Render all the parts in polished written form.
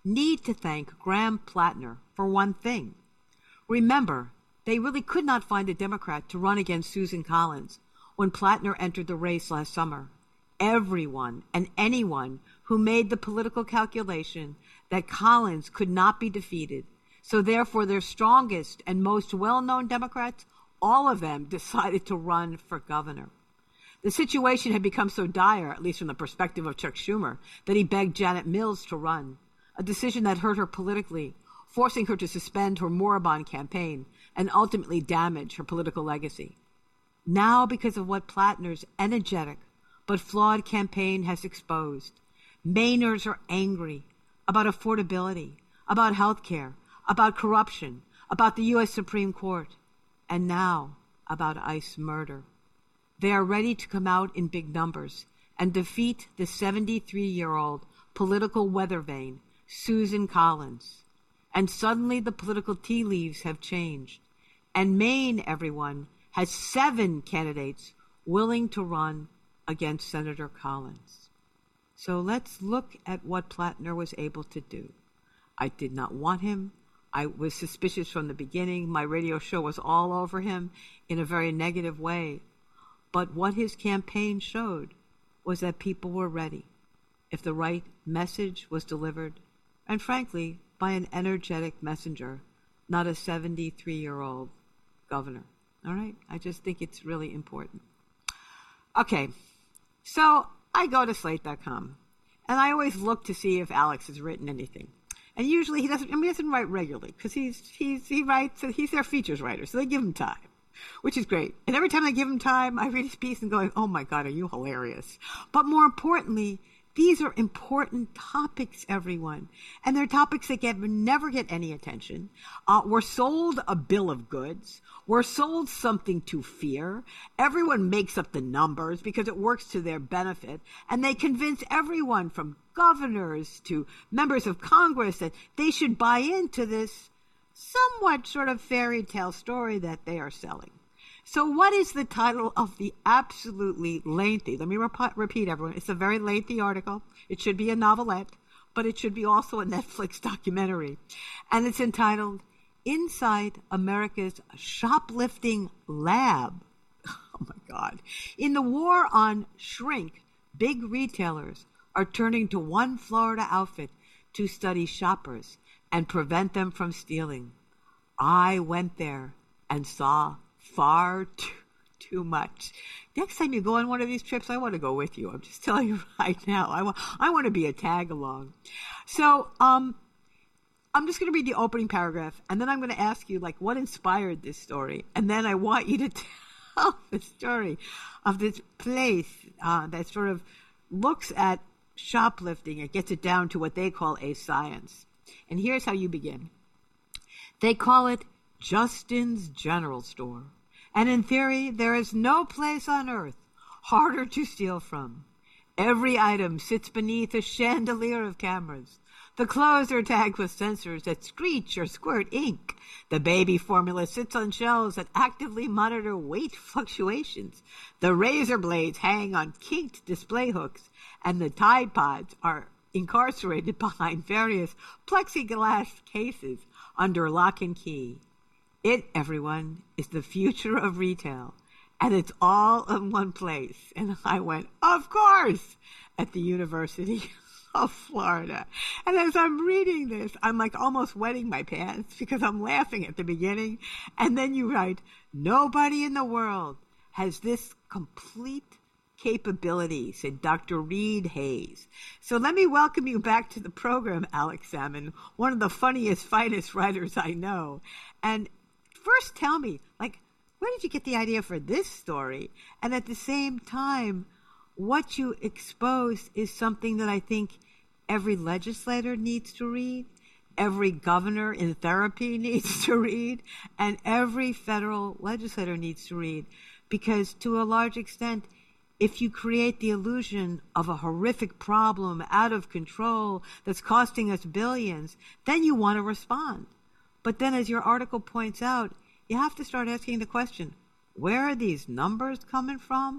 need to thank Graham Plattner for one thing. Remember, they really could not find a Democrat to run against Susan Collins when Plattner entered the race last summer. Everyone and anyone who made the political calculation that Collins could not be defeated, so therefore their strongest and most well-known Democrats, all of them decided to run for governor. The situation had become so dire, at least from the perspective of Chuck Schumer, that he begged Janet Mills to run, a decision that hurt her politically, forcing her to suspend her moribund campaign and ultimately damage her political legacy. Now, because of what Plattner's energetic but flawed campaign has exposed, Mainers are angry about affordability, about health care, about corruption, about the U.S. Supreme Court, and now about ICE murder. They are ready to come out in big numbers and defeat the 73-year-old political weather vane, Susan Collins. And suddenly the political tea leaves have changed. And Maine, everyone, has 7 candidates willing to run against Senator Collins. So let's look at what Plattner was able to do. I did not want him. I was suspicious from the beginning. My radio show was all over him in a very negative way. But what his campaign showed was that people were ready if the right message was delivered, and frankly, by an energetic messenger, not a 73-year-old governor. All right? I just think it's really important. Okay, so I go to Slate.com, and I always look to see if Alex has written anything. And usually he doesn't write regularly because he writes, he's their features writer, so they give him time, which is great. And every time they give him time, I read his piece and going, oh my God, are you hilarious? But more importantly, these are important topics, everyone. And they're topics that never get any attention. We're sold a bill of goods. We're sold something to fear. Everyone makes up the numbers because it works to their benefit. And they convince everyone from governors to members of Congress that they should buy into this somewhat sort of fairy tale story that they are selling. So what is the title of the absolutely lengthy, let me repeat everyone, it's a very lengthy article. It should be a novelette, but it should be also a Netflix documentary. And it's entitled, Inside America's Shoplifting Lab. Oh my God. In the war on shrink, big retailers are turning to one Florida outfit to study shoppers and prevent them from stealing. I went there and saw far too much. Next time you go on one of these trips, I want to go with you. I'm just telling you right now. I want to be a tag along. So I'm just going to read the opening paragraph, and then I'm going to ask you, like, what inspired this story? And then I want you to tell the story of this place that sort of looks at shoplifting. It gets it down to what they call a science. And here's how you begin. They call it Justin's General Store. And in theory, there is no place on earth harder to steal from. Every item sits beneath a chandelier of cameras. The clothes are tagged with sensors that screech or squirt ink. The baby formula sits on shelves that actively monitor weight fluctuations. The razor blades hang on kinked display hooks, and the Tide Pods are incarcerated behind various plexiglass cases under lock and key. It, everyone, is the future of retail, and it's all in one place. And I went, of course, at the University of Florida. And as I'm reading this, I'm like almost wetting my pants because I'm laughing at the beginning. And then you write, nobody in the world has this complete capability, said Dr. Reed Hayes. So let me welcome you back to the program, Alex Salmon, one of the funniest, finest writers I know. And first tell me, like, where did you get the idea for this story? And at the same time, what you exposed is something that I think every legislator needs to read, every governor in therapy needs to read, and every federal legislator needs to read. Because to a large extent, if you create the illusion of a horrific problem out of control that's costing us billions, then you want to respond. But then, as your article points out, you have to start asking the question, where are these numbers coming from?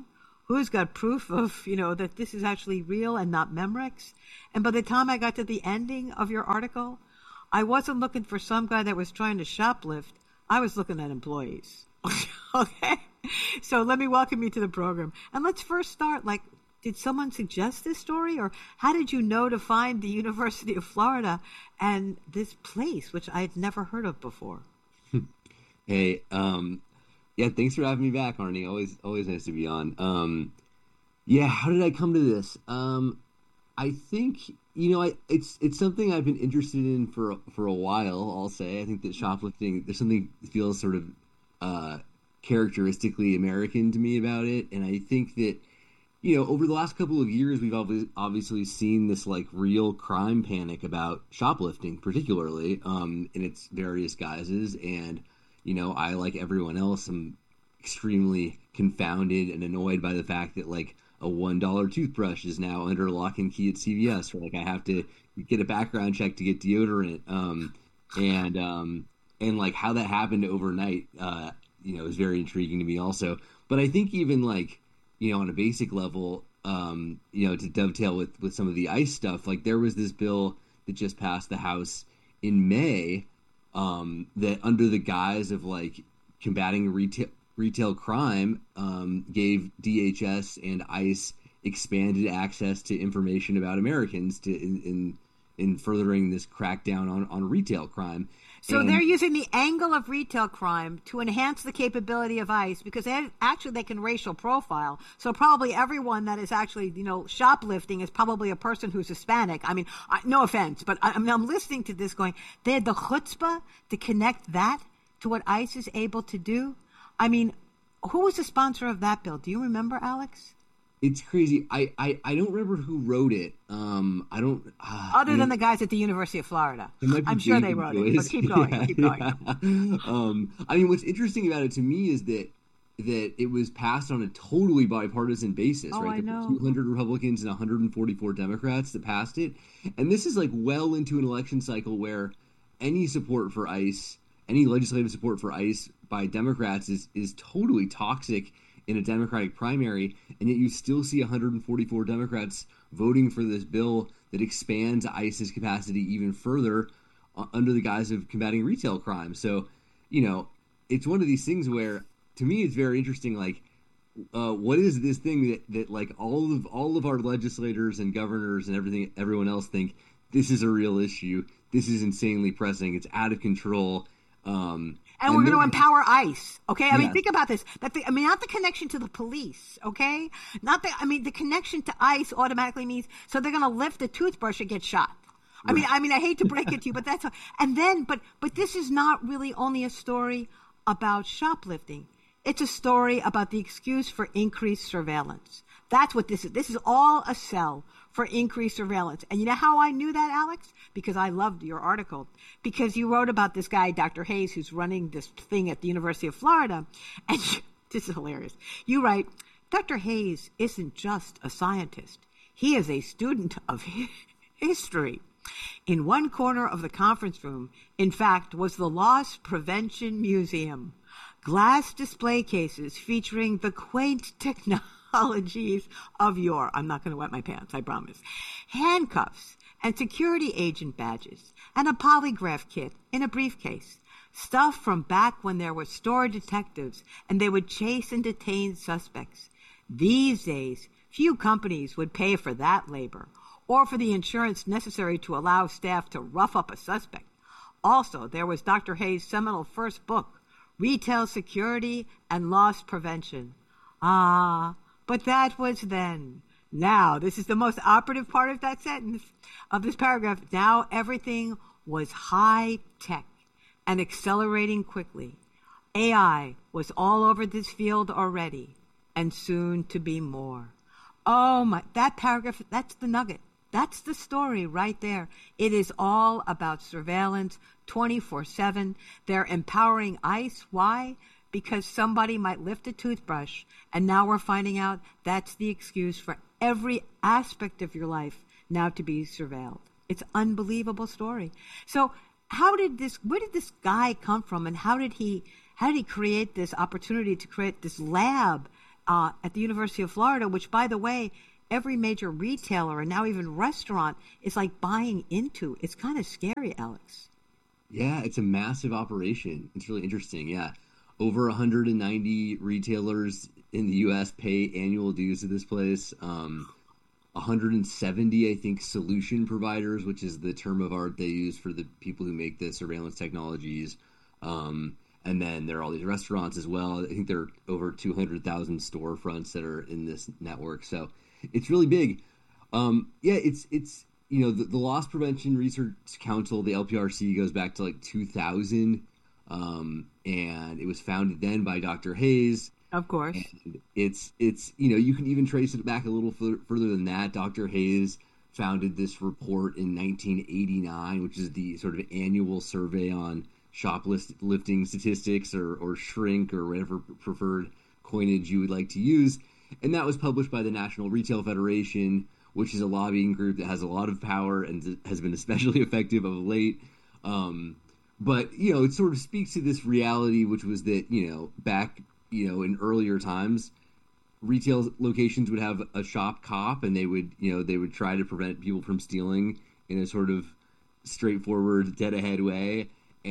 who's got proof of, that this is actually real and not Memorex? And by the time I got to the ending of your article, I wasn't looking for some guy that was trying to shoplift. I was looking at employees. Okay? So let me welcome you to the program. And let's first start, did someone suggest this story, or how did you know to find the University of Florida and this place, which I had never heard of before? Hey, yeah, thanks for having me back, Arnie. Always nice to be on. Yeah, how did I come to this? I think it's something I've been interested in for a while. I'll say I think that shoplifting, there's something that feels sort of characteristically American to me about it, and I think that over the last couple of years, we've obviously seen this real crime panic about shoplifting, particularly in its various guises. And I, like everyone else, am extremely confounded and annoyed by the fact that a $1 toothbrush is now under lock and key at CVS, or I have to get a background check to get deodorant, and how that happened overnight, is very intriguing to me also. But I think even on a basic level, to dovetail with some of the ICE stuff, there was this bill that just passed the House in May, that under the guise of combating retail crime, gave DHS and ICE expanded access to information about Americans in furthering this crackdown on retail crime. So they're using the angle of retail crime to enhance the capability of ICE, because they can racial profile. So probably everyone that is actually, shoplifting is probably a person who's Hispanic. I mean, no offense, but I'm listening to this going, they had the chutzpah to connect that to what ICE is able to do. I mean, who was the sponsor of that bill? Do you remember, Alex? It's crazy. I don't remember who wrote it. I don't. Other than the guys at the University of Florida, I'm sure they wrote it. But keep going. Yeah, keep going. Yeah. I mean, what's interesting about it to me is that it was passed on a totally bipartisan basis, right? There were 200 Republicans and 144 Democrats that passed it, and this is well into an election cycle where any support for ICE, any legislative support for ICE by Democrats is totally toxic in a Democratic primary, and yet you still see 144 Democrats voting for this bill that expands ICE's capacity even further under the guise of combating retail crime. So, it's one of these things where, to me, it's very interesting. What is this thing that all of our legislators and governors and everyone else think this is a real issue? This is insanely pressing. It's out of control. And we're going to empower ICE, okay? I mean, think about this. Not the connection to the police, okay? The connection to ICE automatically means, so they're going to lift a toothbrush and get shot. Right. I hate to break it to you, but that's, and then, but this is not really only a story about shoplifting. It's a story about the excuse for increased surveillance. That's what this is. This is all a sell for increased surveillance. And you know how I knew that, Alex? Because I loved your article. Because you wrote about this guy, Dr. Hayes, who's running this thing at the University of Florida. And this is hilarious. You write, Dr. Hayes isn't just a scientist. He is a student of history. In one corner of the conference room, in fact, was the Loss Prevention Museum. Glass display cases featuring the quaint technologies of yore. I'm not going to wet my pants, I promise. Handcuffs and security agent badges and a polygraph kit in a briefcase. Stuff from back when there were store detectives and they would chase and detain suspects. These days, few companies would pay for that labor or for the insurance necessary to allow staff to rough up a suspect. Also, there was Dr. Hayes' seminal first book, Retail Security and Loss Prevention. But that was then. Now, this is the most operative part of that sentence, of this paragraph. Now everything was high tech and accelerating quickly. AI was all over this field already, and soon to be more. Oh my, that paragraph, that's the nugget. That's the story right there. It is all about surveillance 24/7. They're empowering ICE. Why? Because somebody might lift a toothbrush, and now we're finding out that's the excuse for every aspect of your life now to be surveilled. It's an unbelievable story. So where did this guy come from, and how did he create this opportunity to create this lab at the University of Florida, which, by the way, every major retailer and now even restaurant is like buying into. It's kind of scary, Alex. Yeah, it's a massive operation. It's really interesting. Yeah. Over 190 retailers in the U.S. pay annual dues to this place. 170, I think, solution providers, which is the term of art they use for the people who make the surveillance technologies. And then there are all these restaurants as well. I think there are over 200,000 storefronts that are in this network. So it's really big. It's the Loss Prevention Research Council, the LPRC, goes back to like 2000, and it was founded then by Dr. Hayes. Of course. And it's you can even trace it back a little further than that. Dr. Hayes founded this report in 1989, which is the sort of annual survey on shoplifting statistics or shrink or whatever preferred coinage you would like to use. And that was published by the National Retail Federation, which is a lobbying group that has a lot of power and has been especially effective of late. But it sort of speaks to this reality, which was that, back, in earlier times, retail locations would have a shop cop, and they would try to prevent people from stealing in a sort of straightforward, dead-ahead way.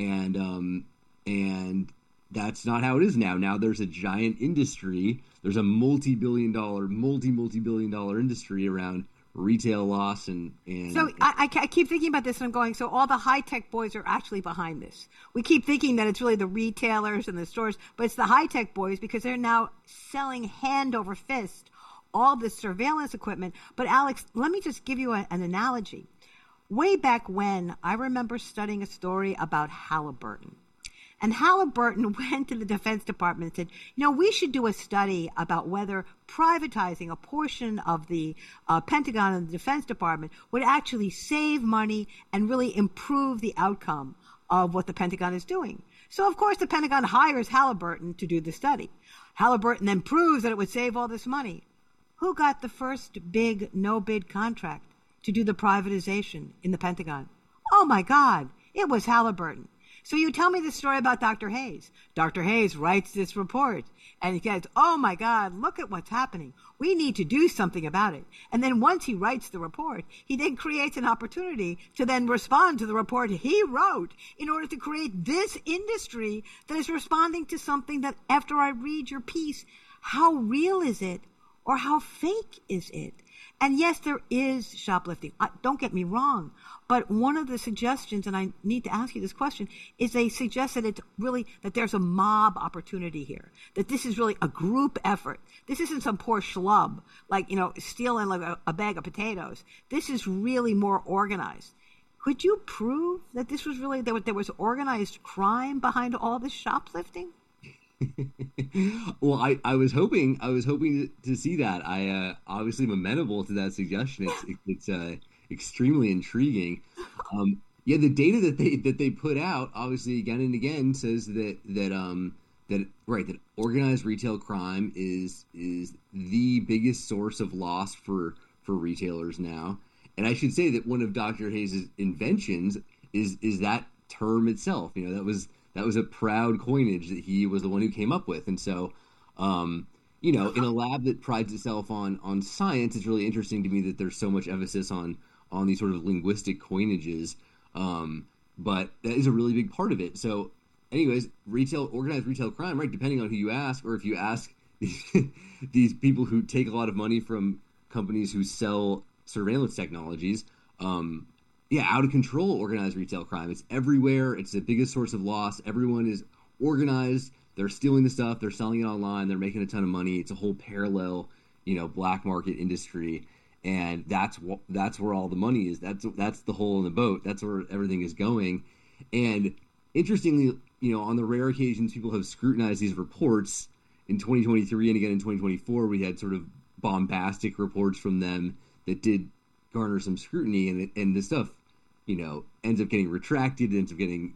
And that's not how it is now. Now there's a giant industry. There's a multi-billion dollar industry around retail loss and so I keep thinking about this and I'm going, so all the high-tech boys are actually behind this. We keep thinking that it's really the retailers and the stores, but it's the high-tech boys because they're now selling hand over fist all this surveillance equipment. But Alex, let me just give you an analogy. Way back when, I remember studying a story about Halliburton. And Halliburton went to the Defense Department and said, we should do a study about whether privatizing a portion of the Pentagon and the Defense Department would actually save money and really improve the outcome of what the Pentagon is doing. So, of course, the Pentagon hires Halliburton to do the study. Halliburton then proves that it would save all this money. Who got the first big no-bid contract to do the privatization in the Pentagon? Oh, my God, it was Halliburton. So you tell me the story about Dr. Hayes. Dr. Hayes writes this report, and he says, oh, my God, look at what's happening. We need to do something about it. And then once he writes the report, he then creates an opportunity to then respond to the report he wrote in order to create this industry that is responding to something that, after I read your piece, how real is it or how fake is it? And yes, there is shoplifting. Don't get me wrong. But one of the suggestions, and I need to ask you this question, is they suggest that it's really that there's a mob opportunity here, that this is really a group effort. This isn't some poor schlub, like, stealing like a bag of potatoes. This is really more organized. Could you prove that this was really, there was organized crime behind all this shoplifting? Well, I was hoping to see that. I obviously am amenable to that suggestion. It's extremely intriguing. The data that they put out, obviously again and again, says that organized retail crime is the biggest source of loss for retailers now. And I should say that one of Dr. Hayes' inventions is that term itself. That was a proud coinage that he was the one who came up with. And so, in a lab that prides itself on science, it's really interesting to me that there's so much emphasis on these sort of linguistic coinages. But that is a really big part of it. So anyways, organized retail crime, right? Depending on who you ask, or if you ask these people who take a lot of money from companies who sell surveillance technologies, out of control organized retail crime. It's everywhere. It's the biggest source of loss. Everyone is organized. They're stealing the stuff. They're selling it online. They're making a ton of money. It's a whole parallel, black market industry. And that's where all the money is. That's the hole in the boat. That's where everything is going. And interestingly, on the rare occasions people have scrutinized these reports, in 2023 and again in 2024, we had sort of bombastic reports from them that did garner some scrutiny, and the stuff, ends up getting retracted, ends up getting,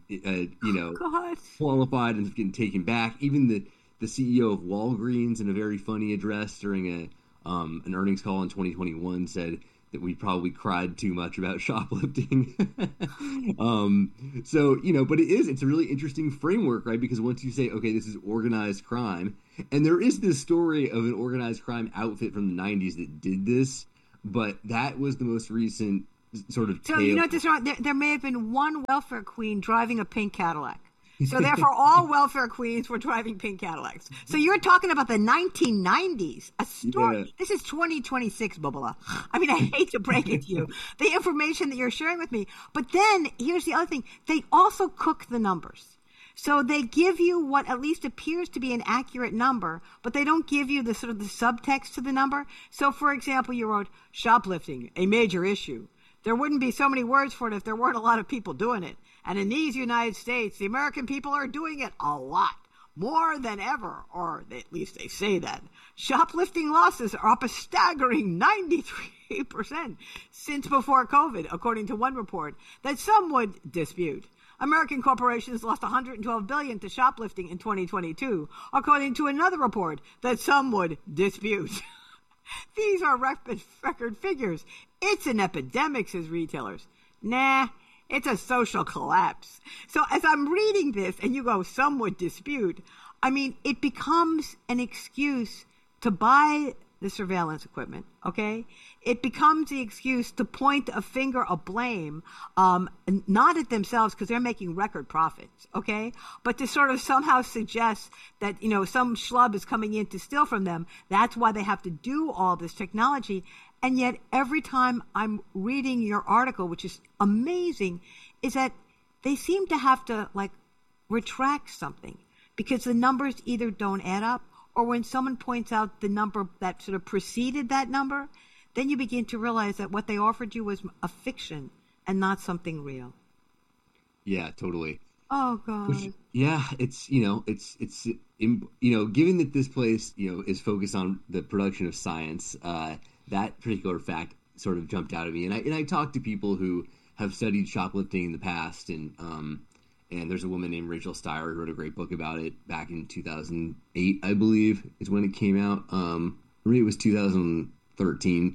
qualified, ends up getting taken back. Even the CEO of Walgreens, in a very funny address during an earnings call in 2021, said that we probably cried too much about shoplifting. So, but it's a really interesting framework, right? Because once you say, okay, this is organized crime, and there is this story of an organized crime outfit from the 90s that did this, but that was the most recent sort of tale. So, there may have been one welfare queen driving a pink Cadillac. So therefore, all welfare queens were driving pink Cadillacs. So you're talking about the 1990s. A story. Yeah. This is 2026, Bubala. I mean, I hate to break it to you, the information that you're sharing with me. But then here's the other thing. They also cook the numbers. So they give you what at least appears to be an accurate number, but they don't give you the sort of the subtext to the number. So, for example, you wrote shoplifting, a major issue. There wouldn't be so many words for it if there weren't a lot of people doing it. And in these United States, the American people are doing it a lot, more than ever, or at least they say that. Shoplifting losses are up a staggering 93% since before COVID, according to one report that some would dispute. American corporations lost $112 billion to shoplifting in 2022, according to another report that some would dispute. These are record figures. It's an epidemic, says retailers. Nah, it's a social collapse. So as I'm reading this and you go, some would dispute, I mean, it becomes an excuse to buy the surveillance equipment, okay? It becomes the excuse to point a finger of blame, not at themselves because they're making record profits, okay? But to sort of somehow suggest that, some schlub is coming in to steal from them. That's why they have to do all this technology. And yet every time I'm reading your article, which is amazing, is that they seem to have to, retract something because the numbers either don't add up, or when someone points out the number that sort of preceded that number, then you begin to realize that what they offered you was a fiction and not something real. Yeah, totally. Oh God. It's given that this place, is focused on the production of science, that particular fact sort of jumped out at me. And I talked to people who have studied shoplifting in the past, and there's a woman named Rachel Steyer who wrote a great book about it back in 2008, I believe, is when it came out. For me, it was 2013.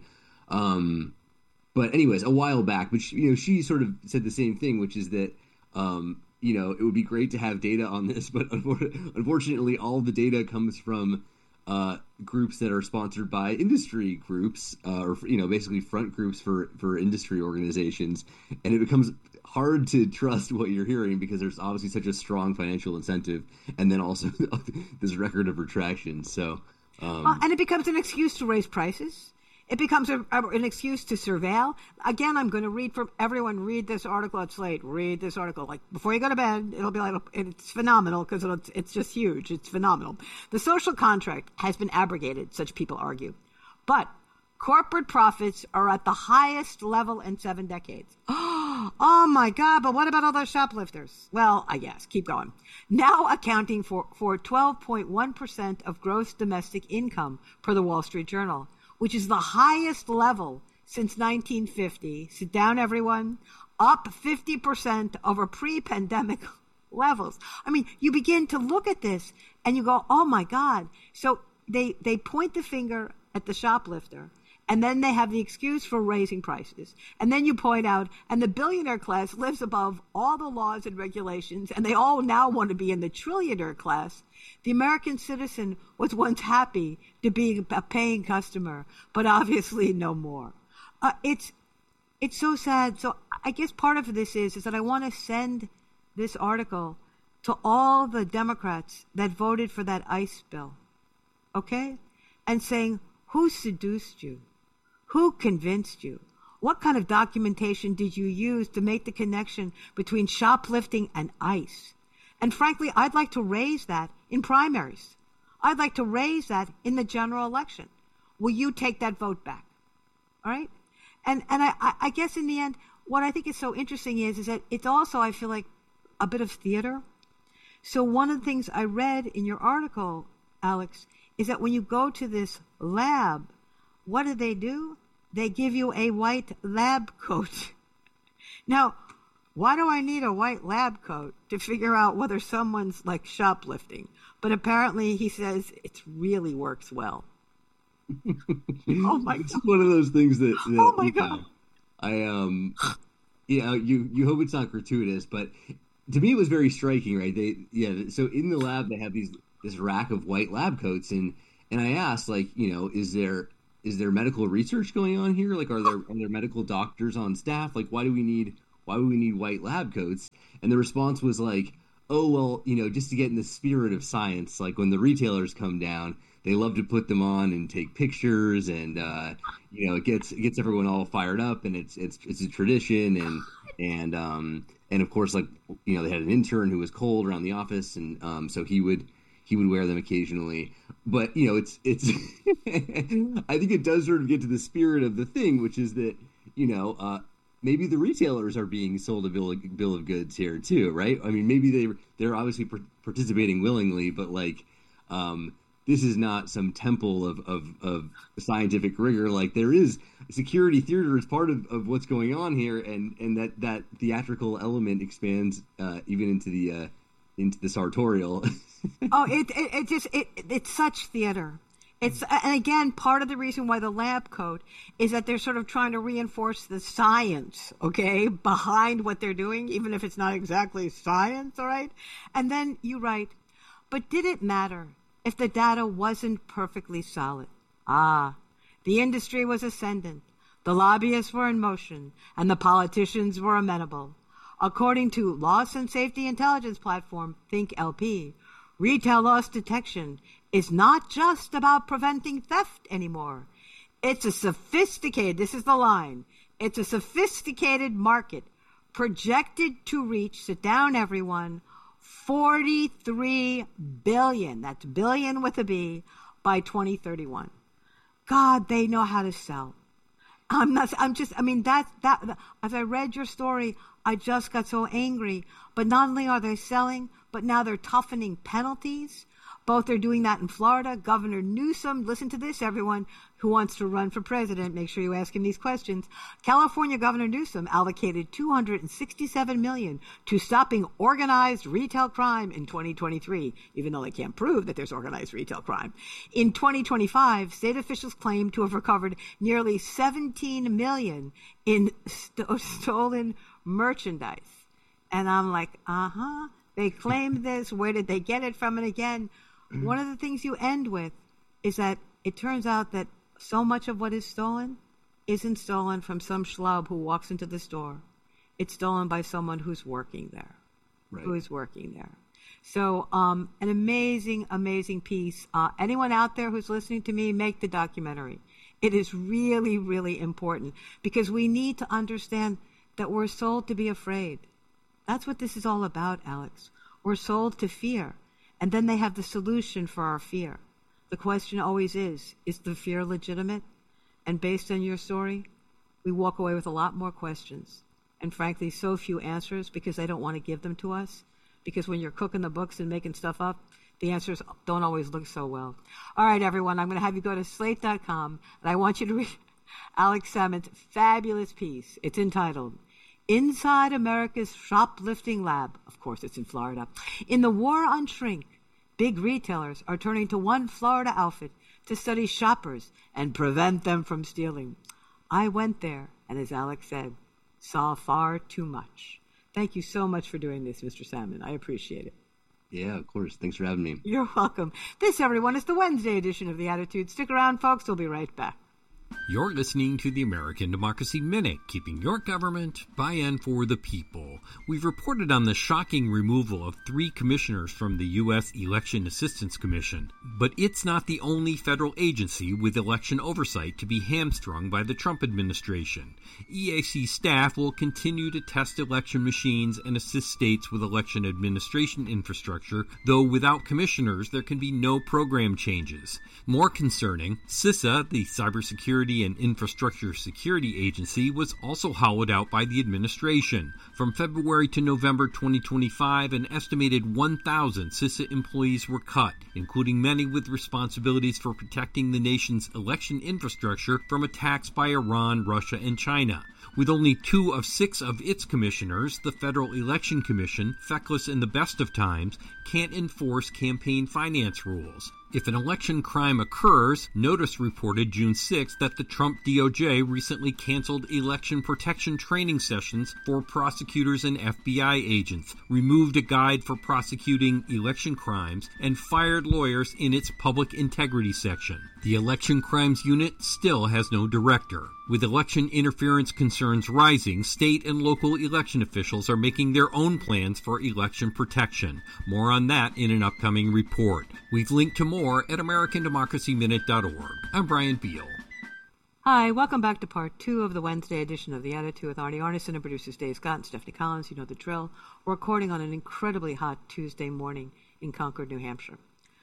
But anyways, a while back. But she sort of said the same thing, which is that it would be great to have data on this, but unfortunately, all the data comes from groups that are sponsored by industry groups, or basically front groups for industry organizations, and it becomes hard to trust what you're hearing because there's obviously such a strong financial incentive, and then also this record of retraction. So, and it becomes an excuse to raise prices. It becomes an excuse to surveil. Again, I'm going to read from everyone. Read this article at Slate. Read this article. Before you go to bed, it'll be it's phenomenal because it's just huge. It's phenomenal. The social contract has been abrogated, such people argue. But corporate profits are at the highest level in 7 decades. Oh my God, but what about all those shoplifters? Well, I guess. Keep going. Now accounting for 12.1% of gross domestic income per the Wall Street Journal, which is the highest level since 1950. Sit down, everyone. Up 50% over pre-pandemic levels. I mean, you begin to look at this and you go, oh my God. So they point the finger at the shoplifter, and then they have the excuse for raising prices. And then you point out, and the billionaire class lives above all the laws and regulations, and they all now want to be in the trillionaire class. The American citizen was once happy to be a paying customer, but obviously no more. It's so sad. So I guess part of this is that I want to send this article to all the Democrats that voted for that ICE bill, okay? And saying, who seduced you? Who convinced you? What kind of documentation did you use to make the connection between shoplifting and ICE? And frankly, I'd like to raise that in primaries. I'd like to raise that in the general election. Will you take that vote back? All right? And I guess in the end, what I think is so interesting is that it's also, I feel like, a bit of theater. So one of the things I read in your article, Alex, is that when you go to this lab, what do? They give you a white lab coat. Now, why do I need a white lab coat to figure out whether someone's shoplifting? But apparently he says it really works well. Oh my It's God. one of those things that, Oh my you God. know, I you hope it's not gratuitous, but to me it was very striking, right? So in the lab they have this rack of white lab coats, and I asked, like, is there medical research going on here? Like, are there medical doctors on staff? Like, why do we need white lab coats? And the response was like, oh well, just to get in the spirit of science. Like when the retailers come down, they love to put them on and take pictures, and it gets everyone all fired up, and it's a tradition, and of course, like, they had an intern who was cold around the office, and so he would wear them occasionally. But it's I think it does sort of get to the spirit of the thing, which is that maybe the retailers are being sold a bill of goods here too, right? I mean, maybe they're obviously participating willingly, but like, this is not some temple of scientific rigor. Like, there is security theater as part of what's going on here, and that theatrical element expands even into the sartorial. Oh, it's such theater. And again, part of the reason why the lab coat is that they're sort of trying to reinforce the science, okay, behind what they're doing, even if it's not exactly science, all right? And then you write, but did it matter if the data wasn't perfectly solid? The industry was ascendant, the lobbyists were in motion, and the politicians were amenable. According to Loss and Safety Intelligence Platform, Think LP, retail loss detection is not just about preventing theft anymore. It's a sophisticated, this is the line, it's a sophisticated market projected to reach, sit down everyone, 43 billion, that's billion with a B, by 2031. God, they know how to sell. As I read your story, I just got so angry. But not only are they selling, but now they're toughening penalties. Both are doing that in Florida. Governor Newsom, listen to this, everyone who wants to run for president. Make sure you ask him these questions. California Governor Newsom allocated $267 million to stopping organized retail crime in 2023, even though they can't prove that there's organized retail crime. In 2025, state officials claim to have recovered nearly $17 million in stolen merchandise. And I'm like, they claimed this. Where did they get it from? And again, one of the things you end with is that it turns out that so much of what is stolen isn't stolen from some schlub who walks into the store. It's stolen by someone who's working there. Right. Who is working there. So an amazing, amazing piece. Anyone out there who's listening to me, make the documentary. It is really, really important because we need to understand that we're sold to be afraid. That's what this is all about, Alex. We're sold to fear. And then they have the solution for our fear. The question always is the fear legitimate? And based on your story, we walk away with a lot more questions. And frankly, so few answers because they don't want to give them to us. Because when you're cooking the books and making stuff up, the answers don't always look so well. All right, everyone, I'm going to have you go to slate.com, and I want you to read Alex Salmond's fabulous piece. It's entitled, Inside America's Shoplifting Lab. Of course, it's in Florida. In the war on shrink, big retailers are turning to one Florida outfit to study shoppers and prevent them from stealing. I went there, and as Alex said, saw far too much. Thank you so much for doing this, Mr. Salmond. I appreciate it. Yeah, of course. Thanks for having me. You're welcome. This, everyone, is the Wednesday edition of The Attitude. Stick around, folks. We'll be right back. You're listening to the American Democracy Minute, keeping your government by and for the people. We've reported on the shocking removal of 3 commissioners from the U.S. Election Assistance Commission. But it's not the only federal agency with election oversight to be hamstrung by the Trump administration. EAC staff will continue to test election machines and assist states with election administration infrastructure, though without commissioners there can be no program changes. More concerning, CISA, the Cybersecurity and Infrastructure Security Agency, was also hollowed out by the administration. From February to November 2025, an estimated 1,000 CISA employees were cut, including many with responsibilities for protecting the nation's election infrastructure from attacks by Iran, Russia, and China. With only 2 of 6 of its commissioners, the Federal Election Commission, feckless in the best of times, can't enforce campaign finance rules. If an election crime occurs, Notice reported June 6th that the Trump DOJ recently canceled election protection training sessions for prosecutors and FBI agents, removed a guide for prosecuting election crimes, and fired lawyers in its public integrity section. The Election Crimes Unit still has no director. With election interference concerns rising, state and local election officials are making their own plans for election protection. More on that in an upcoming report. We've linked to more at AmericanDemocracyMinute.org. I'm Brian Beal. Hi, welcome back to part 2 of the Wednesday edition of The Attitude with Arnie Arneson and producers Dave Scott and Stephanie Collins. You know the drill. We're recording on an incredibly hot Tuesday morning in Concord, New Hampshire.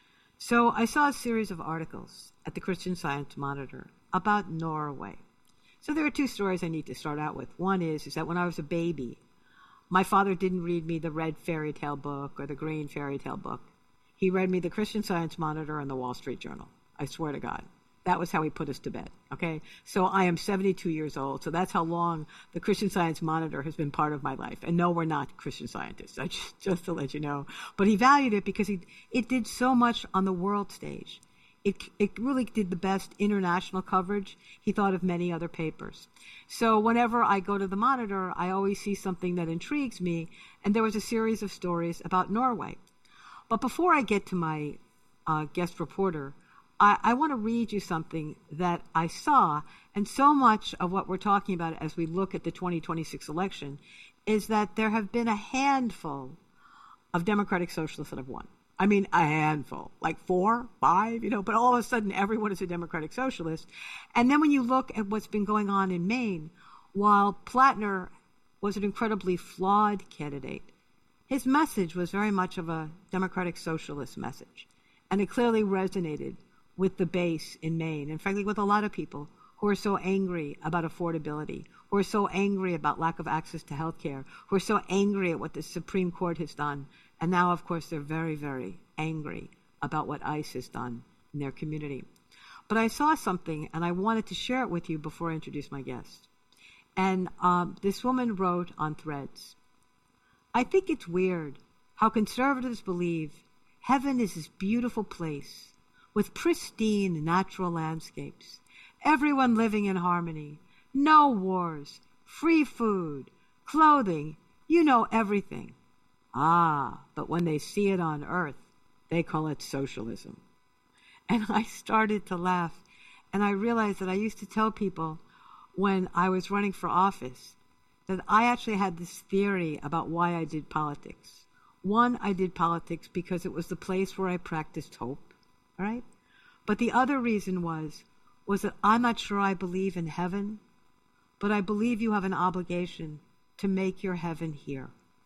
So I saw a series of articles at the Christian Science Monitor about Norway. So there are 2 stories I need to start out with. One is that when I was a baby, my father didn't read me the red fairy tale book or the green fairy tale book. He read me the Christian Science Monitor and the Wall Street Journal. I swear to God. That was how he put us to bed, okay? So I am 72 years old, so that's how long the Christian Science Monitor has been part of my life. And no, we're not Christian scientists, just to let you know. But he valued it because it did so much on the world stage. It really did the best international coverage. He thought of many other papers. So whenever I go to the Monitor, I always see something that intrigues me, and there was a series of stories about Norway. But before I get to my guest reporter, I want to read you something that I saw, and so much of what we're talking about as we look at the 2026 election is that there have been a handful of Democratic Socialists that have won. I mean, a handful, like 4, 5, but all of a sudden everyone is a Democratic Socialist. And then when you look at what's been going on in Maine, while Plattner was an incredibly flawed candidate, his message was very much of a Democratic Socialist message. And it clearly resonated with the base in Maine, and frankly with a lot of people who are so angry about affordability, who are so angry about lack of access to health care, who are so angry at what the Supreme Court has done. And now, of course, they're very, very angry about what ICE has done in their community. But I saw something, and I wanted to share it with you before I introduce my guest. And this woman wrote on Threads, "I think it's weird how conservatives believe heaven is this beautiful place with pristine natural landscapes, everyone living in harmony, no wars, free food, clothing, everything. But when they see it on earth, they call it socialism." And I started to laugh, and I realized that I used to tell people when I was running for office that I actually had this theory about why I did politics. One, I did politics because it was the place where I practiced hope, all right? But the other reason was that I'm not sure I believe in heaven, but I believe you have an obligation to make your heaven here.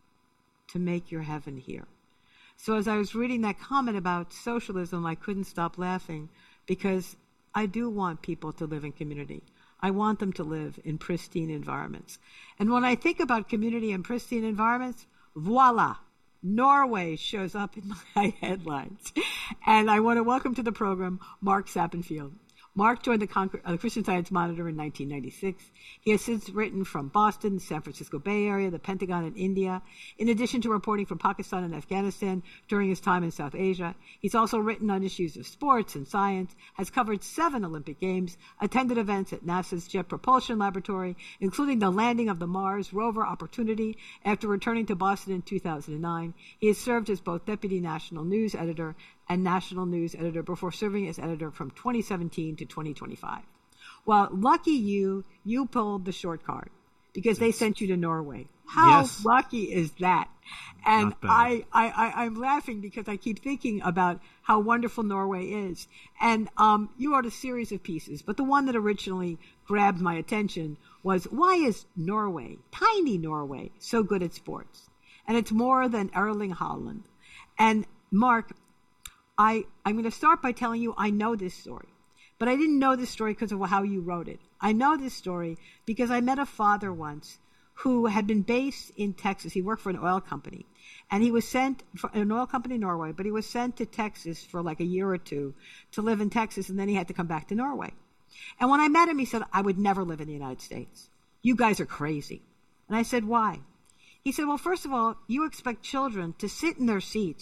To make your heaven here. So as I was reading that comment about socialism, I couldn't stop laughing because I do want people to live in community. I want them to live in pristine environments. And when I think about community and pristine environments, voila, Norway shows up in my headlines. And I want to welcome to the program Mark Sappenfield. Mark joined the Christian Science Monitor in 1996. He has since written from Boston, the San Francisco Bay Area, the Pentagon, and India, in addition to reporting from Pakistan and Afghanistan during his time in South Asia. He's also written on issues of sports and science, has covered 7 Olympic Games, attended events at NASA's Jet Propulsion Laboratory, including the landing of the Mars rover Opportunity after returning to Boston in 2009. He has served as both Deputy National News Editor and National News Editor before serving as editor from 2017 to 2025. Well, lucky you pulled the short card because they sent you to Norway. How lucky is that? And I'm laughing because I keep thinking about how wonderful Norway is. And you wrote a series of pieces, but the one that originally grabbed my attention was, why is Norway, tiny Norway, so good at sports? And it's more than Erling Haaland. And Mark, I'm going to start by telling you I know this story. But I didn't know this story because of how you wrote it. I know this story because I met a father once who had been based in Texas. He worked for an oil company. And he was sent for an oil company in Norway, but he was sent to Texas for like a year or two to live in Texas, and then he had to come back to Norway. And when I met him, he said, "I would never live in the United States. You guys are crazy." And I said, "Why?" He said, "Well, first of all, you expect children to sit in their seats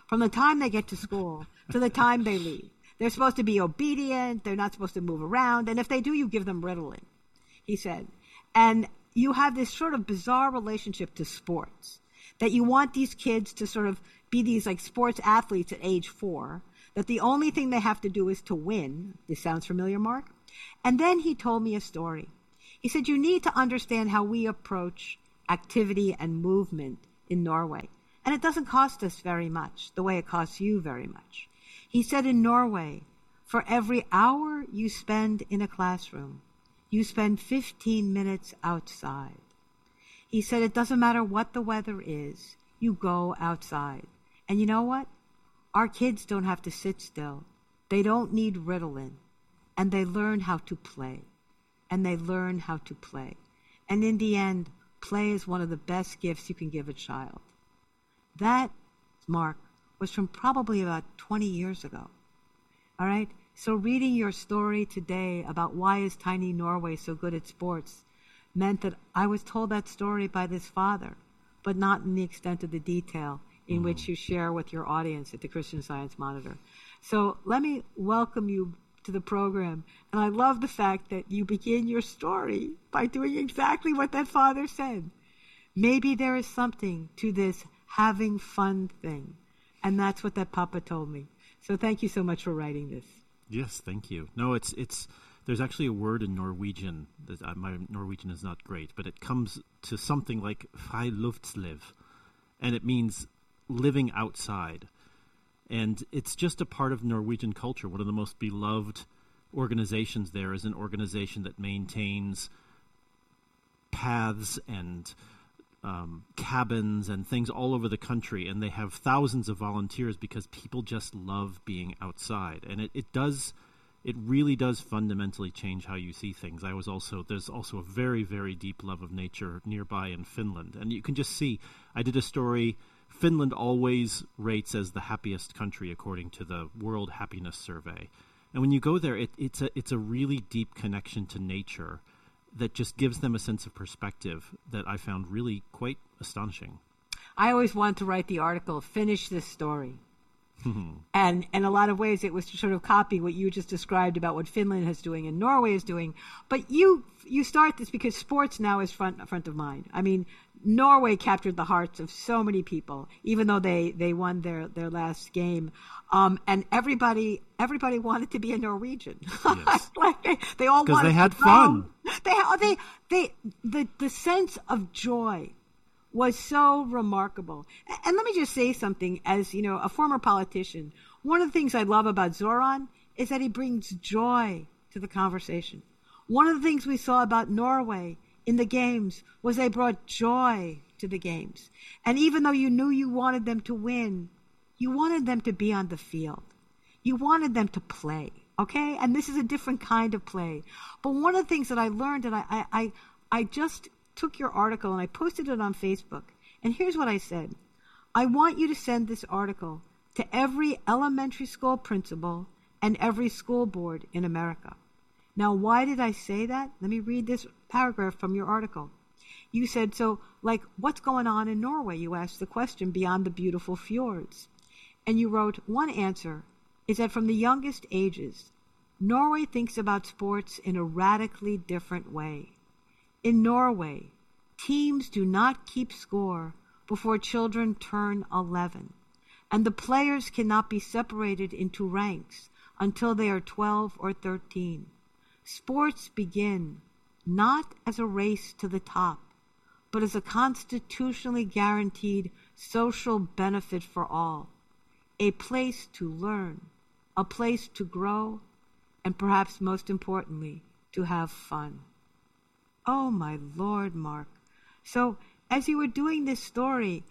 from the time they get to school to the time they leave. They're supposed to be obedient. They're not supposed to move around. And if they do, you give them Ritalin, he said. And you have this sort of bizarre relationship to sports, that you want these kids to sort of be these like sports athletes at age 4, that the only thing they have to do is to win. This sounds familiar, Mark? And then he told me a story. He said, you need to understand how we approach activity and movement in Norway. And it doesn't cost us very much, the way it costs you very much. He said in Norway, for every hour you spend in a classroom, you spend 15 minutes outside. He said it doesn't matter what the weather is, you go outside. And you know what? Our kids don't have to sit still. They don't need Ritalin. And they learn how to play. And they learn how to play. And in the end, play is one of the best gifts you can give a child. That, Mark, was from probably about 20 years ago. All right? So reading your story today about why is tiny Norway so good at sports meant that I was told that story by this father, but not in the extent of the detail in which you share with your audience at the Christian Science Monitor. So let me welcome you to the program. And I love the fact that you begin your story by doing exactly what that father said. Maybe there is something to this having fun thing. And that's what that papa told me. So thank you so much for writing this. Yes, thank you. No, it's there's actually a word in Norwegian that my Norwegian is not great, but it comes to something like friluftsliv, and it means living outside. And it's just a part of Norwegian culture. One of the most beloved organizations there is an organization that maintains paths and cabins and things all over the country, and they have thousands of volunteers because people just love being outside, and it really does fundamentally change how you see things. There's also a very, very deep love of nature nearby in Finland, and you can just see. I did a story. Finland always rates as the happiest country according to the World Happiness Survey, and when you go there, it's a really deep connection to nature that just gives them a sense of perspective that I found really quite astonishing. I always wanted to write the article, Finish This Story. And in a lot of ways, it was to sort of copy what you just described about what Finland is doing and Norway is doing. But you start this because sports now is front of mind. I mean, Norway captured the hearts of so many people, even though they won their last game. And everybody wanted to be a Norwegian. Yes. Like they all wanted because they had to fun. The sense of joy was so remarkable. And let me just say something, as you know, a former politician. One of the things I love about Zoran is that he brings joy to the conversation. One of the things we saw about Norway in the games was they brought joy to the games. And even though you knew you wanted them to win, you wanted them to be on the field. You wanted them to play, okay? And this is a different kind of play. But one of the things that I learned, and I just took your article and I posted it on Facebook. And here's what I said. I want you to send this article to every elementary school principal and every school board in America. Now, why did I say that? Let me read this paragraph from your article. You said, so, like, what's going on in Norway? You asked the question, beyond the beautiful fjords. And you wrote, one answer is that from the youngest ages, Norway thinks about sports in a radically different way. In Norway, teams do not keep score before children turn 11, and the players cannot be separated into ranks until they are 12 or 13. Sports begin not as a race to the top, but as a constitutionally guaranteed social benefit for all, a place to learn, a place to grow, and perhaps most importantly, to have fun. Oh, my Lord, Mark. So as you were doing this story,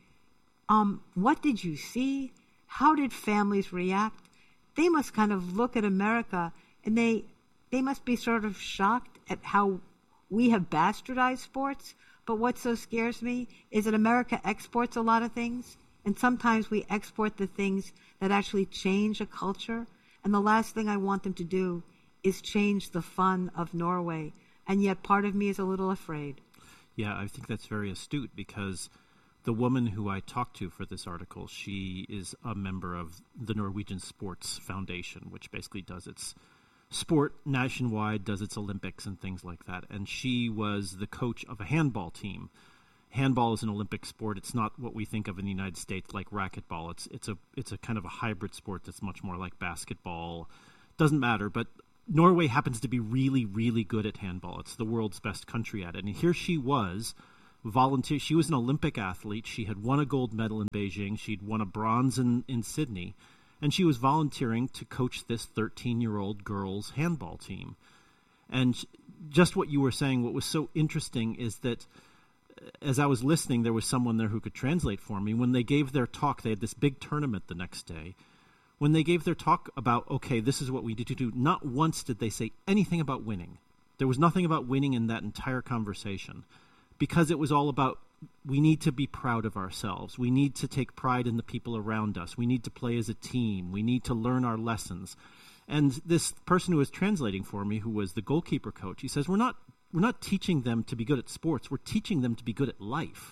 what did you see? How did families react? They must kind of look at America, and they must be sort of shocked at how we have bastardized sports. But what so scares me is that America exports a lot of things, and sometimes we export the things that actually change a culture. And the last thing I want them to do is change the fun of Norway. And yet part of me is a little afraid. Yeah, I think that's very astute, because the woman who I talked to for this article, she is a member of the Norwegian Sports Foundation, which basically does its sport nationwide, does its Olympics and things like that. And she was the coach of a handball team. Handball is an Olympic sport. It's not what we think of in the United States like racquetball. It's a kind of a hybrid sport that's much more like basketball. Doesn't matter, but Norway happens to be really, really good at handball. It's the world's best country at it. And here she was, volunteer. She was an Olympic athlete. She had won a gold medal in Beijing. She'd won a bronze in Sydney. And she was volunteering to coach this 13-year-old girls' handball team. And just what you were saying, what was so interesting is that as I was listening, there was someone there who could translate for me. When they gave their talk, they had this big tournament the next day. When they gave their talk about, okay, this is what we need to do, not once did they say anything about winning. There was nothing about winning in that entire conversation, because it was all about, we need to be proud of ourselves. We need to take pride in the people around us. We need to play as a team. We need to learn our lessons. And this person who was translating for me, who was the goalkeeper coach, he says, we're not teaching them to be good at sports. We're teaching them to be good at life.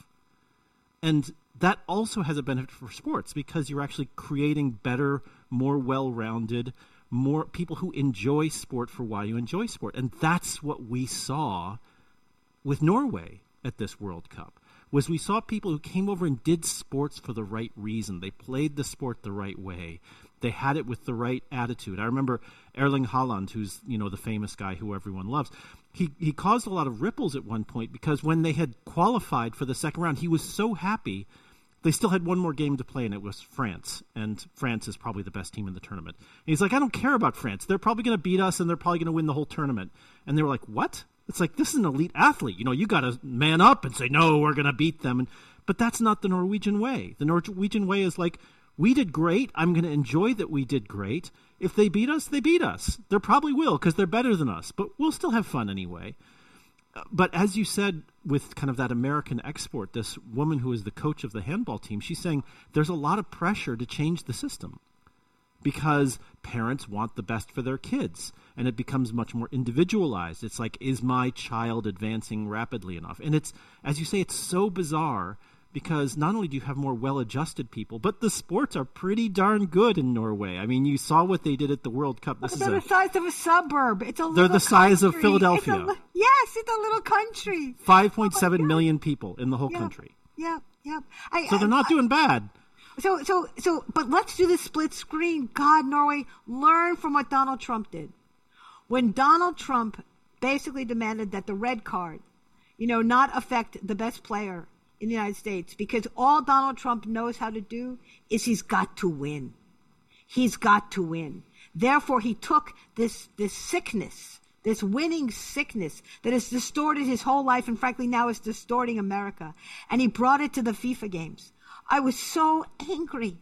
And that also has a benefit for sports, because you're actually creating better, more well-rounded, more people who enjoy sport for why you enjoy sport. And that's what we saw with Norway at this World Cup, was we saw people who came over and did sports for the right reason. They played the sport the right way. They had it with the right attitude. I remember Erling Haaland, who's, the famous guy who everyone loves. He caused a lot of ripples at one point, because when they had qualified for the second round, he was so happy. They still had one more game to play, and it was France. And France is probably the best team in the tournament. And he's like, I don't care about France. They're probably going to beat us, and they're probably going to win the whole tournament. And they were like, what? It's like, this is an elite athlete. You got to man up and say, no, we're going to beat them. But that's not the Norwegian way. The Norwegian way is like, we did great. I'm going to enjoy that we did great. If they beat us, they beat us. They probably will, because they're better than us. But we'll still have fun anyway. But as you said, with kind of that American export, this woman who is the coach of the handball team, she's saying there's a lot of pressure to change the system, because parents want the best for their kids, and it becomes much more individualized. It's like, is my child advancing rapidly enough? And it's, as you say, it's so bizarre, because not only do you have more well-adjusted people, but the sports are pretty darn good in Norway. I mean, you saw what they did at the World Cup. They're the size of a suburb. They're the size of Philadelphia. Yes, it's a little country. 5.7 million people in the whole country. Yep. So they're not doing bad. But let's do the split screen. God, Norway, learn from what Donald Trump did. When Donald Trump basically demanded that the red card, not affect the best player in the United States, because all Donald Trump knows how to do is he's got to win. He's got to win. Therefore, he took this sickness, this winning sickness that has distorted his whole life, and frankly now is distorting America, and he brought it to the FIFA games. I was so angry.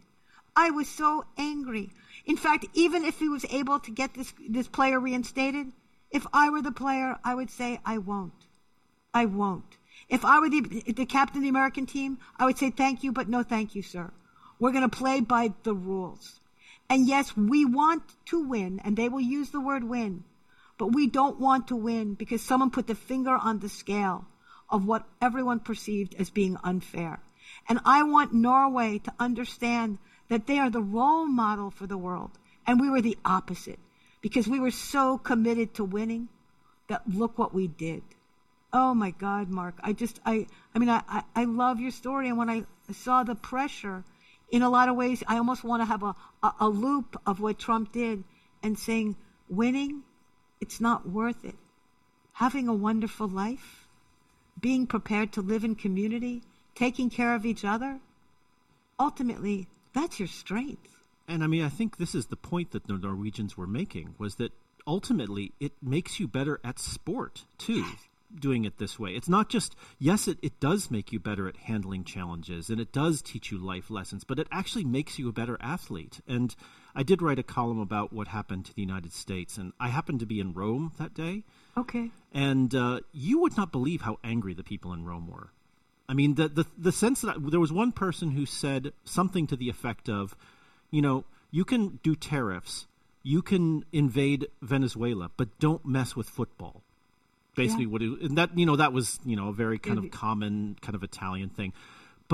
In fact, even if he was able to get this player reinstated, if I were the player, I would say, I won't. If I were the captain of the American team, I would say, thank you, but no thank you, sir. We're going to play by the rules. And yes, we want to win, and they will use the word win, but we don't want to win because someone put the finger on the scale of what everyone perceived as being unfair. And I want Norway to understand that they are the role model for the world, and we were the opposite, because we were so committed to winning that look what we did. Oh my God, Mark! I love your story, and when I saw the pressure, in a lot of ways, I almost want to have a loop of what Trump did, and saying, winning, it's not worth it. Having a wonderful life, being prepared to live in community, taking care of each other, ultimately, that's your strength. And I think this is the point that the Norwegians were making, was that ultimately it makes you better at sport too. Yes. Doing it this way. It's not just, yes, it does make you better at handling challenges, and it does teach you life lessons, but it actually makes you a better athlete. And I did write a column about what happened to the United States, and I happened to be in Rome that day. Okay. And you would not believe how angry the people in Rome were. I mean, the sense that there was one person who said something to the effect of, you can do tariffs, you can invade Venezuela, but don't mess with football. Basically, that was a very kind of common kind of Italian thing. But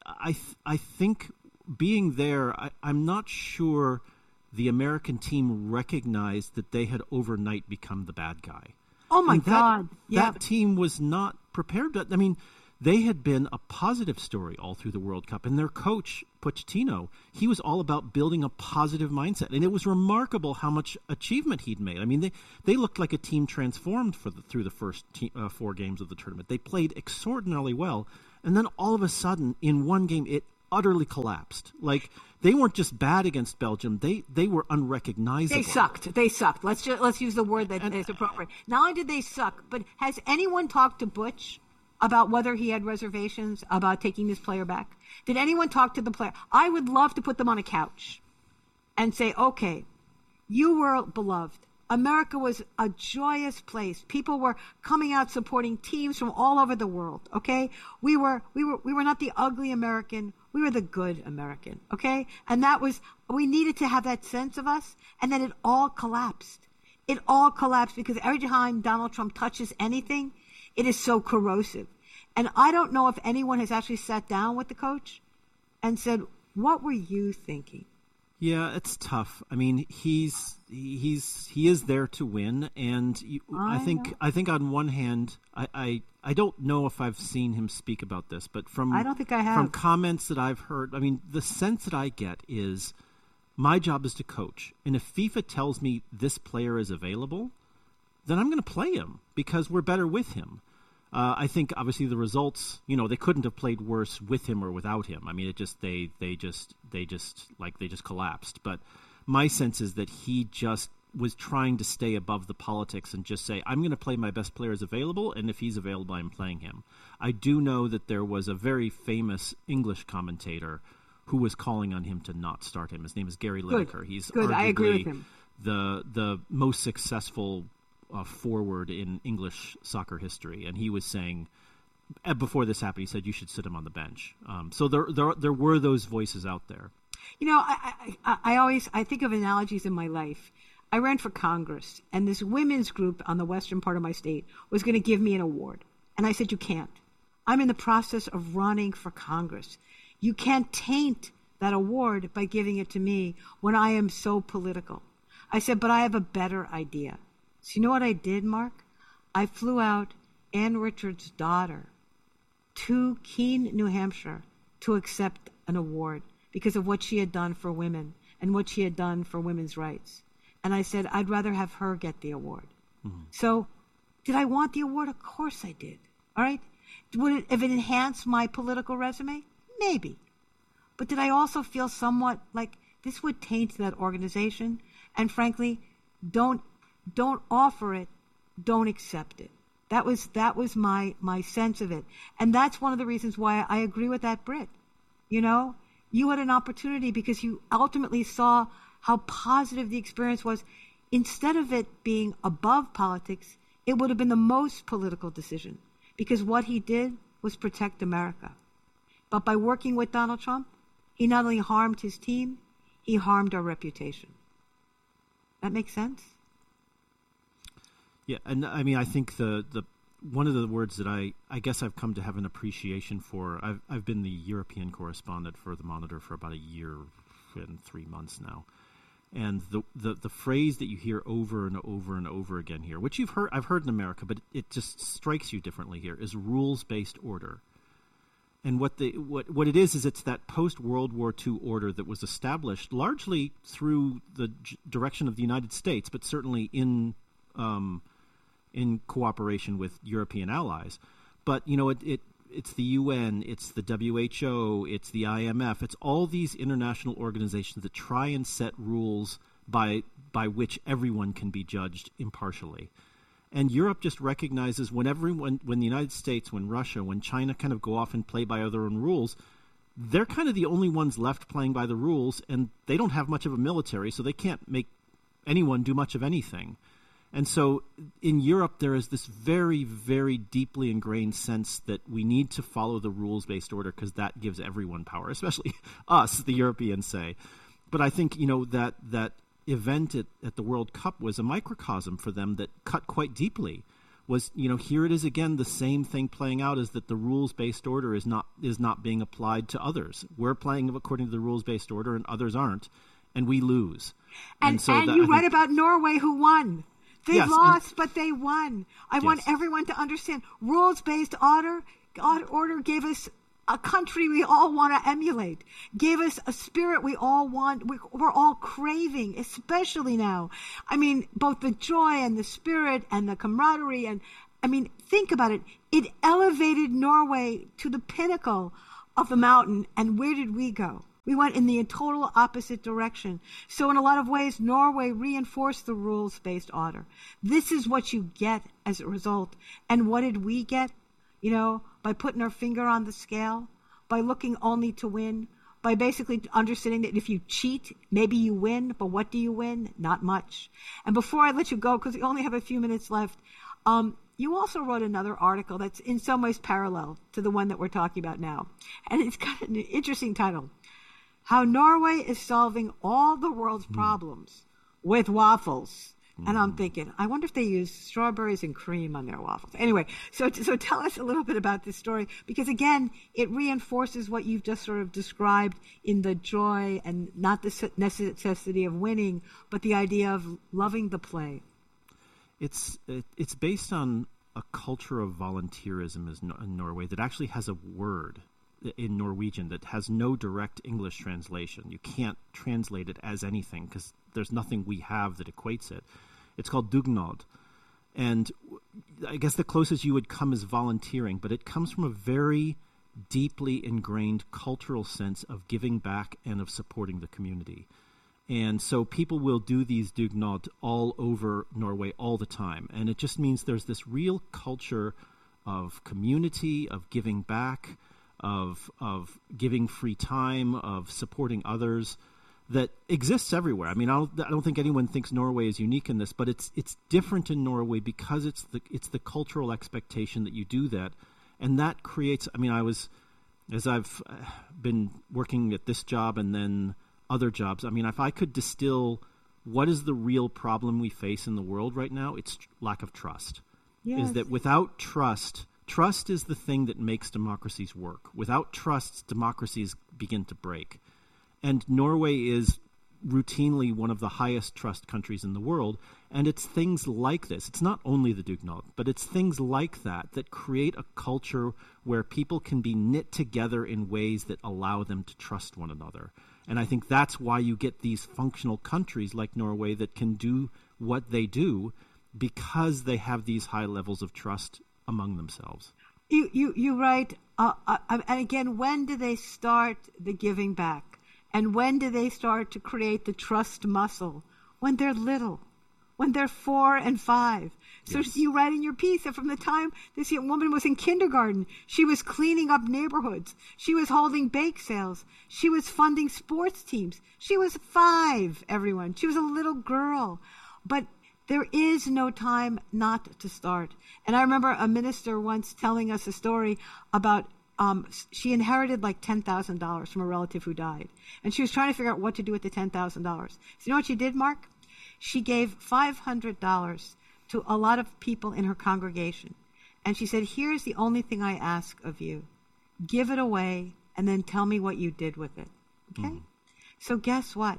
I think being there, I'm not sure the American team recognized that they had overnight become the bad guy. Oh, my God. Yeah. That team was not prepared. I mean, they had been a positive story all through the World Cup. And their coach, Pochettino, he was all about building a positive mindset. And it was remarkable how much achievement he'd made. I mean, they looked like a team transformed through the first 4 games of the tournament. They played extraordinarily well. And then all of a sudden, in one game, it utterly collapsed. Like, they weren't just bad against Belgium; they were unrecognizable. They sucked. Let's use the word that is appropriate. Not only did they suck, but has anyone talked to Butch about whether he had reservations about taking this player back? Did anyone talk to the player? I would love to put them on a couch and say, "Okay, you were beloved. America was a joyous place. People were coming out supporting teams from all over the world. Okay, we were not the ugly American. We were the good American. Okay, and we needed to have that sense of us. And then it all collapsed. It all collapsed because every time Donald Trump touches anything, it is so corrosive. And I don't know if anyone has actually sat down with the coach and said, "What were you thinking?" Yeah, it's tough. I mean, he is there to win, and I think on one hand, I don't know if I've seen him speak about this, but I don't think I have. From comments that I've heard, I mean, the sense that I get is my job is to coach, and if FIFA tells me this player is available, then I'm going to play him because we're better with him. I think obviously the results, they couldn't have played worse with him or without him. I mean, they just collapsed. But my sense is that he just was trying to stay above the politics and just say, I'm going to play my best players available, and if he's available, I'm playing him. I do know that there was a very famous English commentator who was calling on him to not start him. His name is Gary Lineker. He's Good. I agree with him. The most successful forward in English soccer history, and he was saying before this happened, he said you should sit him on the bench. So there were those voices out there. I think of analogies in my life. I ran for Congress, and this women's group on the western part of my state was going to give me an award, and I said, "You can't. I'm in the process of running for Congress. You can't taint that award by giving it to me when I am so political." I said, "But I have a better idea." So you know what I did, Mark? I flew out Ann Richards' daughter to Keene, New Hampshire, to accept an award because of what she had done for women and what she had done for women's rights. And I said, I'd rather have her get the award. Mm-hmm. So did I want the award? Of course I did. All right? If it enhanced my political resume? Maybe. But did I also feel somewhat like this would taint that organization? And frankly, don't offer it, don't accept it. That was my sense of it. And that's one of the reasons why I agree with that Brit. You had an opportunity because you ultimately saw how positive the experience was. Instead of it being above politics, it would have been the most political decision because what he did was protect America. But by working with Donald Trump, he not only harmed his team, he harmed our reputation. That makes sense? Yeah, and I mean, I think the one of the words that I guess I've come to have an appreciation for. I've been the European correspondent for the Monitor for about a year and 3 months now, and the phrase that you hear over and over and over again here, which I've heard in America, but it just strikes you differently here, is rules-based order. And what it is it's that post-World War II order that was established largely through the direction of the United States, but certainly in cooperation with European allies. But, it's the UN, it's the WHO, it's the IMF, it's all these international organizations that try and set rules by which everyone can be judged impartially. And Europe just recognizes when the United States, when Russia, when China kind of go off and play by their own rules, they're kind of the only ones left playing by the rules, and they don't have much of a military, so they can't make anyone do much of anything. And so in Europe, there is this very, very deeply ingrained sense that we need to follow the rules-based order because that gives everyone power, especially us, the Europeans say. But I think, that event at the World Cup was a microcosm for them that cut quite deeply, was, here it is again, the same thing playing out, is that the rules-based order is not being applied to others. We're playing according to the rules-based order and others aren't, and we lose. And you read about Norway, who won. They lost, but they won. I want everyone to understand. Rules-based order gave us a country we all want to emulate, gave us a spirit we all want, we're all craving, especially now. I mean, both the joy and the spirit and the camaraderie. And I mean, think about it. It elevated Norway to the pinnacle of the mountain. And where did we go? We went in the total opposite direction. So in a lot of ways, Norway reinforced the rules-based order. This is what you get as a result. And what did we get? By putting our finger on the scale, by looking only to win, by basically understanding that if you cheat, maybe you win, but what do you win? Not much. And before I let you go, because we only have a few minutes left, you also wrote another article that's in some ways parallel to the one that we're talking about now. And it's got an interesting title: How Norway is Solving All the World's Problems with Waffles. And I'm thinking, I wonder if they use strawberries and cream on their waffles. Anyway, so tell us a little bit about this story, because again, it reinforces what you've just sort of described in the joy and not the necessity of winning, but the idea of loving the play. It's based on a culture of volunteerism in Norway that actually has a word in Norwegian that has no direct English translation. You can't translate it as anything because there's nothing we have that equates it. It's called dugnad. And I guess the closest you would come is volunteering, but it comes from a very deeply ingrained cultural sense of giving back and of supporting the community. And so people will do these dugnad all over Norway all the time. And it just means there's this real culture of community, of giving back, of giving free time, of supporting others, that exists everywhere. I mean, I don't think anyone thinks Norway is unique in this, but it's different in Norway because it's the cultural expectation that you do that, and that creates. I mean, as I've been working at this job and then other jobs. I mean, if I could distill what is the real problem we face in the world right now, it's lack of trust. Yes. Is that without trust? Trust is the thing that makes democracies work. Without trust, democracies begin to break. And Norway is routinely one of the highest trust countries in the world. And it's things like this. It's not only the dugnad, but it's things like that create a culture where people can be knit together in ways that allow them to trust one another. And I think that's why you get these functional countries like Norway that can do what they do, because they have these high levels of trust among themselves. You write, and again, when do they start the giving back? And when do they start to create the trust muscle? When they're little, when they're 4 and 5. So yes. You write in your piece that from the time this young woman was in kindergarten, she was cleaning up neighborhoods. She was holding bake sales. She was funding sports teams. She was 5, everyone. She was a little girl. But there is no time not to start. And I remember a minister once telling us a story about she inherited like $10,000 from a relative who died. And she was trying to figure out what to do with the $10,000. So you know what she did, Mark? She gave $500 to a lot of people in her congregation. And she said, here's the only thing I ask of you. Give it away and then tell me what you did with it. Okay? So guess what?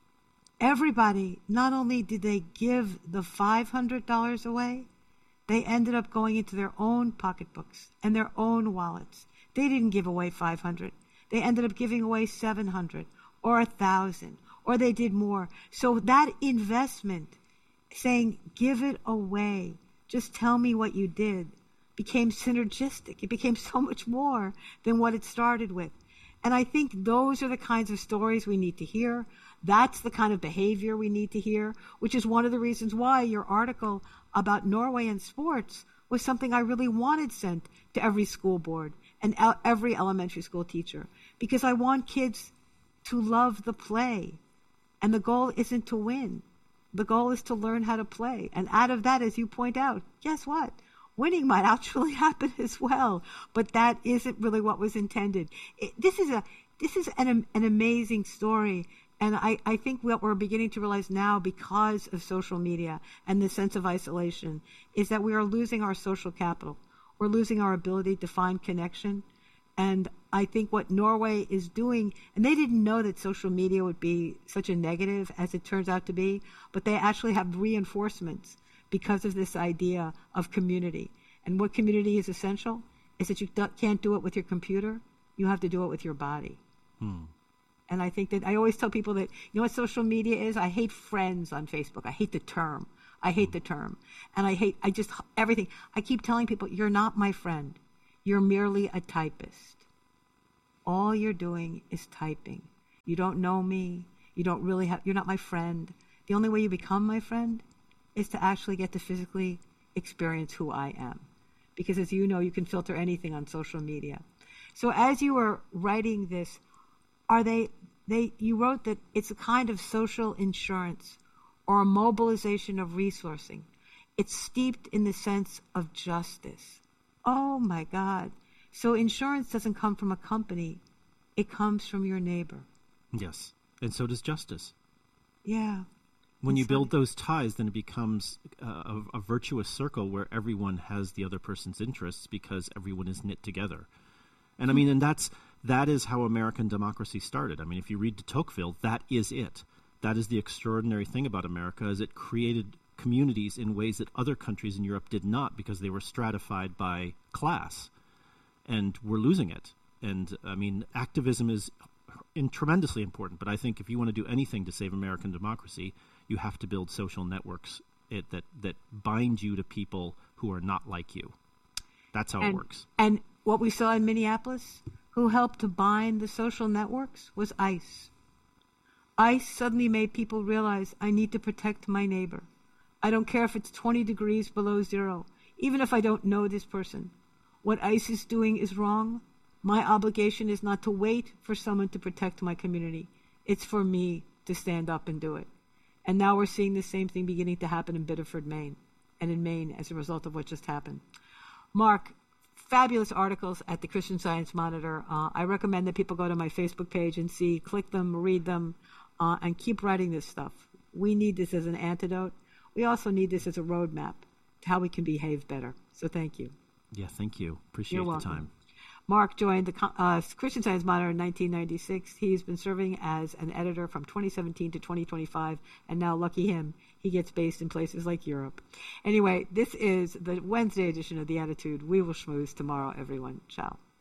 Everybody, not only did they give the $500 away, they ended up going into their own pocketbooks and their own wallets. They didn't give away $500. They ended up giving away $700 or $1,000, or they did more. So that investment, saying, give it away, just tell me what you did, became synergistic. It became so much more than what it started with. And I think those are the kinds of stories we need to hear. That's the kind of behavior we need to hear, which is one of the reasons why your article about Norway and sports was something I really wanted sent to every school board and every elementary school teacher, because I want kids to love the play. And the goal isn't to win. The goal is to learn how to play. And out of that, as you point out, guess what? Winning might actually happen as well, but that isn't really what was intended. This is an amazing story. And I think what we're beginning to realize now, because of social media and the sense of isolation, is that we are losing our social capital. We're losing our ability to find connection. And I think what Norway is doing, and they didn't know that social media would be such a negative as it turns out to be, but they actually have reinforcements because of this idea of community. And what community is essential is that you can't do it with your computer. You have to do it with your body. And I think that I always tell people that, you know what social media is? I hate friends on Facebook. I hate the term. And I just, everything. I keep telling people, you're not my friend. You're merely a typist. All you're doing is typing. You don't know me. You're not my friend. The only way you become my friend is to actually get to physically experience who I am. Because as you know, you can filter anything on social media. So as you were writing this, you wrote that it's a kind of social insurance or a mobilization of resourcing. It's steeped in the sense of justice. Oh my God. So insurance doesn't come from a company. It comes from your neighbor. Yes. And so does justice. Yeah. When you build those ties, then it becomes a virtuous circle where everyone has the other person's interests because everyone is knit together. And I mean, and that is how American democracy started. I mean, if you read de Tocqueville, that is it. That is the extraordinary thing about America, is it created communities in ways that other countries in Europe did not, because they were stratified by class, and we're losing it. And I mean, activism is tremendously important, but I think if you want to do anything to save American democracy, you have to build social networks that bind you to people who are not like you. That's how it works. And what we saw in Minneapolis, who helped to bind the social networks, was ICE. ICE suddenly made people realize, I need to protect my neighbor. I don't care if it's 20 degrees below zero, even if I don't know this person. What ICE is doing is wrong. My obligation is not to wait for someone to protect my community. It's for me to stand up and do it. And now we're seeing the same thing beginning to happen in Biddeford, Maine, and in Maine as a result of what just happened. Mark, fabulous articles at the Christian Science Monitor. I recommend that people go to my Facebook page and click them, read them, and keep writing this stuff. We need this as an antidote. We also need this as a roadmap to how we can behave better. So thank you. Yeah, thank you. Appreciate You're the welcome. time. Mark joined the Christian Science Monitor in 1996. He's been serving as an editor from 2017 to 2025, and now, lucky him, he gets based in places like Europe. Anyway, this is the Wednesday edition of The Attitude. We will schmooze tomorrow, everyone. Ciao.